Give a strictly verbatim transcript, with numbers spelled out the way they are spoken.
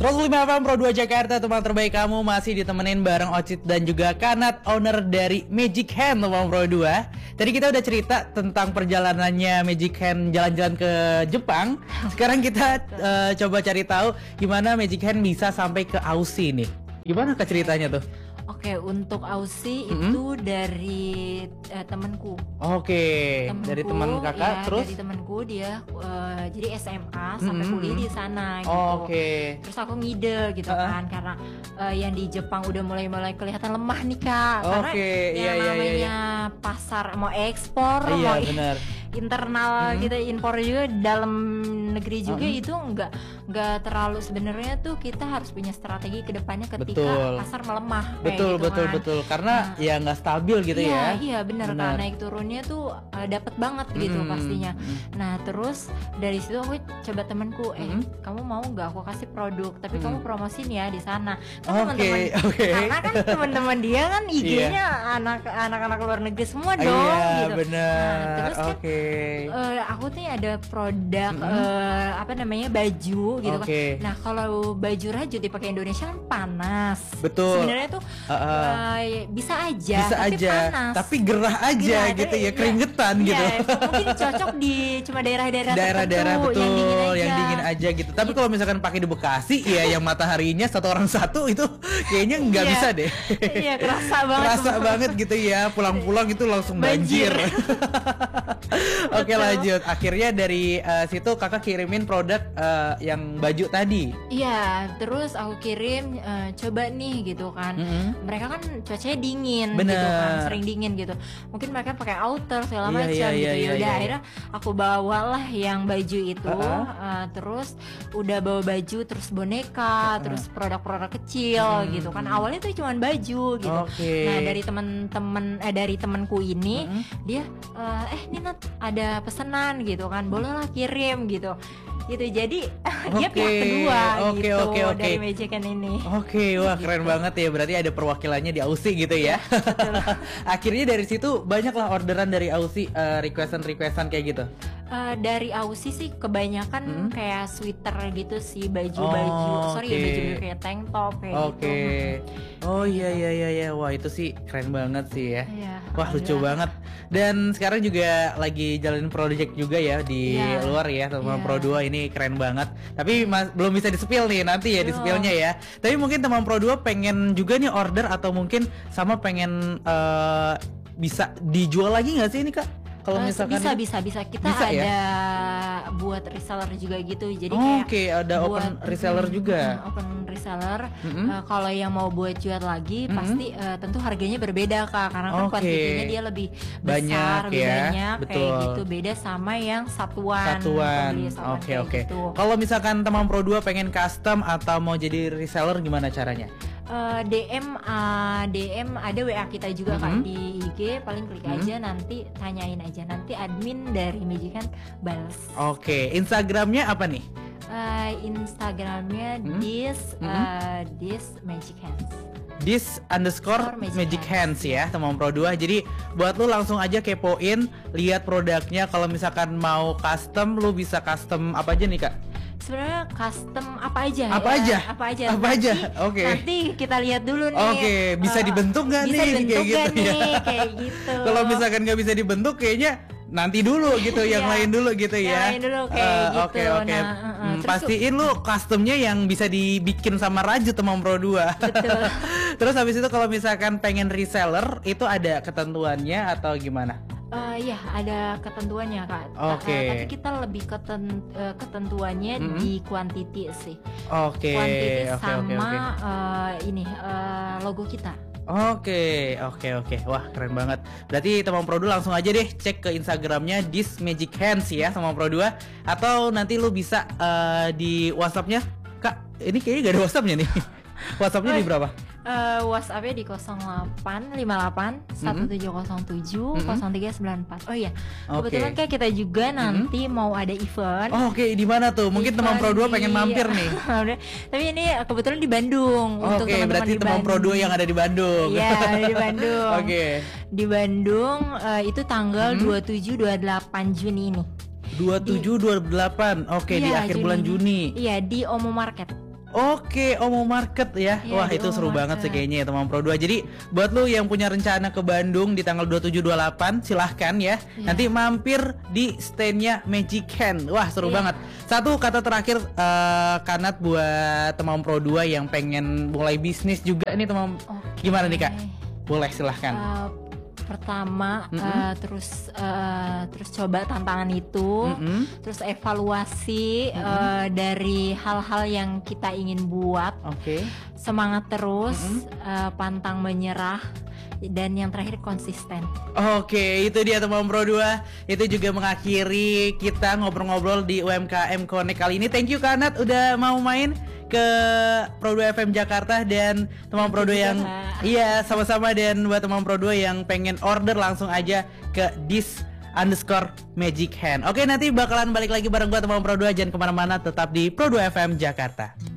seratus lima F M Pro dua Jakarta, teman terbaik kamu masih ditemenin bareng Ocit dan juga Kanat, owner dari Magic Hand teman Pro dua. Tadi kita udah cerita tentang perjalanannya Magic Hand jalan-jalan ke Jepang. Sekarang kita uh, coba cari tahu gimana Magic Hand bisa sampai ke Aussie nih. Gimana Kak ceritanya tuh? Oke, untuk Aussie Mm-hmm. itu dari eh, temanku. Oke, Temenku, dari teman kakak ya, terus? dari temanku dia eh, jadi S M A sampai Mm-hmm. kuliah di sana gitu. Oke. Terus aku ngide gitu Uh-uh. kan karena eh, yang di Jepang udah mulai-mulai kelihatan lemah nih Kak. Karena Oke, yang iya, iya, namanya iya, pasar mau ekspor, Iya mau benar. internal Mm-hmm. kita impor juga dalam negeri juga Mm-hmm. itu nggak nggak terlalu sebenarnya tuh kita harus punya strategi ke depannya ketika Betul. pasar melemah kayak Betul gitu betul kan. betul karena Nah, ya nggak stabil gitu iya, ya. iya benar kan Benar. naik turunnya tuh uh, dapat banget gitu Mm-mm. pastinya. Nah terus dari situ aku coba temanku, eh Mm-mm. kamu mau nggak aku kasih produk, tapi Mm. kamu promosin ya di sana. Kan Oke, teman-teman, oke. karena kan teman-teman dia kan I G-nya anak anak-anak luar negeri semua dong. Iya gitu. benar. Nah, terus kan Oke. eh, aku tuh ada produk Mm-mm. eh, apa namanya baju gitu Oke. kan. Nah kalau baju rajut dipakai Indonesia kan panas. Betul. Sebenarnya tuh Uh-uh. eh, bisa aja, Bisa tapi aja, panas. tapi gerah aja Gerah, gitu tapi ya, iya. keringetan Iya, gitu. mungkin cocok di cuma daerah-daerah Daerah-daerah tertentu, betul yang dingin aja. yang dingin aja gitu. Tapi kalau misalkan pakai di Bekasi ya yang mataharinya satu orang satu itu kayaknya nggak Iya. bisa deh. Iya, kerasa banget. Kerasa banget gitu ya, pulang-pulang itu langsung banjir. Banjir. Oke Betul. lanjut. Akhirnya dari eh, situ kakak kirimin produk eh, yang baju tadi. Iya, terus aku kirim eh, coba nih gitu kan. Mm-mm. Mereka kan cuacanya dingin Bener. gitu kan, sering dingin gitu. Mungkin mereka pakai outer segala Iya, macam iya, gitu. iya, Ya iya, udah iya. akhirnya aku bawalah yang baju itu. Uh-uh. eh, terus udah bawa baju, terus boneka, Uh-uh. terus produk-produk kecil Hmm. gitu kan. Awalnya tuh cuman baju gitu. Oke. Nah, dari temen-temen eh, dari temenku ini Mm-mm. dia eh, eh ini Nat ada pesanan gitu kan, bolehlah kirim gitu gitu. Jadi dia Oke, pihak kedua oke, gitu oke, oke. dari Magic Hand ini. Oke, wah keren banget ya. Berarti ada perwakilannya di Aussie gitu ya. Akhirnya dari situ banyaklah orderan dari Aussie, eh, requestan-requestan kayak gitu. Eh, dari Aussie sih kebanyakan Hmm. kayak sweater gitu sih, baju-baju. Oh, Sorry oke. ya, baju-baju kayak tank top kayak Oke. gitu. Oh iya iya iya iya. Wah, itu sih keren banget sih ya. Iya, Wah, lucu alhamdulillah. banget. Dan sekarang juga lagi jalanin project juga ya di Iya. luar ya teman Iya. Pro dua ini keren banget. Tapi mas, belum bisa di-spill nih nanti ya Belum. di-spillnya ya. Tapi mungkin teman Pro dua pengen juga nih order atau mungkin sama pengen eh, bisa dijual lagi nggak sih ini Kak? Kalau Eh, misalkan bisa ini- bisa bisa kita Bisa ya? ada buat reseller juga gitu. Jadi Oh, kayak Oke, ada open buat- reseller mm, juga. mm, open reseller. Mm-mm. Eh, kalau yang mau buat jual lagi Mm-mm. pasti eh, tentu harganya berbeda Kak, karena kan Oke. kuantitinya dia lebih Banyak besar, lebih ya, banyak kayak betul. gitu. Beda sama yang satuan. Satuan. pembeli satuan Oke kayak oke. gitu. Kalau misalkan teman Pro dua pengen custom atau mau jadi reseller gimana caranya? Eh, D M ah, D M ada W A kita juga Kak Mm-hmm. di I G, paling klik Mm-hmm. aja, nanti tanyain aja, nanti admin dari Magic Hand balas. Oke, Instagramnya apa nih? Eh, Instagramnya Hmm? this Mhm. eh, this Magic Hands. This underscore Or Magic Magic Hands Hands. ya teman Pro dua. Jadi buat lu langsung aja kepoin, lihat produknya. Kalau misalkan mau custom, lu bisa custom apa aja nih Kak? Sebenarnya custom apa aja Apa ya? aja? Apa aja? Apa Nanti- aja? Oke. Nanti kita lihat dulu nih. Oke, bisa eh, dibentuk nggak bisa nih? dibentuk Kayak nggak gitu ya. nih? Kayak gitu. Kalau misalkan nggak bisa dibentuk, kayaknya nanti dulu gitu, yang Iya. lain dulu gitu Yang ya. lain dulu, kayak Eh, gitu. Oke oke. Nah, uh, uh. Hmm, Terus pastiin lu customnya yang bisa dibikin sama Raju teman Pro dua. Betul. Terus habis itu kalau misalkan pengen reseller itu ada ketentuannya atau gimana? Eh, ya ada ketentuannya Kak. Ta- Oke. eh, tapi kita lebih keten- eh, ketentuannya Mm-mm. di quantity sih. Oke. Quantity Oke sama oke oke. eh, ini eh, logo kita. Oke, oke, oke. Wah, keren banget. Berarti teman Pro dua langsung aja deh cek ke Instagramnya This Magic Hands ya teman Pro dua. Atau nanti lu bisa eh, di WhatsAppnya, Kak. Ini kayaknya gak ada WhatsAppnya nih. WhatsAppnya di Oh, berapa? Eh, WhatsApp-nya di nol delapan lima delapan satu tujuh nol tujuh nol tiga sembilan empat. Oh iya, Oke. kebetulan kayak kita juga nanti mau ada event. Oh, Oke, di mana tuh? Mungkin teman Pro dua Event pengen di- mampir nih. Udah. Tapi ini kebetulan di Bandung. untuk Oke, teman-teman berarti di teman Pro dua Bandung. yang ada di Bandung. Iya, ada di Bandung. Oke. Di Bandung eh, itu tanggal Mhm. dua puluh tujuh dua puluh delapan Juni ini. dua puluh tujuh dua puluh delapan. Oke, di Iya, akhir bulan ini. Juni. Iya, di Omo Market. Oke, Omo Market ya. Iya, Wah, di itu Omo seru banget sih Market. kayaknya ya teman Pro dua. Jadi buat lu yang punya rencana ke Bandung di tanggal dua puluh tujuh dua puluh delapan, silahkan ya. Iya. Nanti mampir di standnya Magic Hand. Wah, seru Iya. banget. Satu kata terakhir eh, Kanat buat teman Pro dua yang pengen mulai bisnis juga nih teman. Oke. Gimana nih Kak? Boleh silahkan. Eh, pertama Mm-mm. eh, terus eh, terus coba tantangan itu, Mm-mm. terus evaluasi eh, dari hal-hal yang kita ingin buat, Oke. semangat terus, eh, pantang menyerah, dan yang terakhir konsisten. Oke, itu dia teman Pro dua. Itu juga mengakhiri kita ngobrol-ngobrol di U M K M Connect kali ini. Thank you Kanat udah mau main ke Pro dua F M Jakarta, dan teman Pro dua yang Kak. iya sama-sama, dan buat teman Pro dua yang pengen order langsung aja ke dis underscore magic hand. Oke, nanti bakalan balik lagi bareng gua teman Pro dua. Jangan kemana-mana, tetap di Pro dua F M Jakarta.